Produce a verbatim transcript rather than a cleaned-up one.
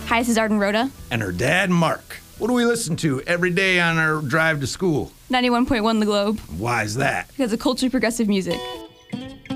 Hi, this is Arden Rhoda. And her dad, Mark. What do we listen to every day on our drive to school? ninety-one point one The Globe. Why is that? Because of culturally progressive music.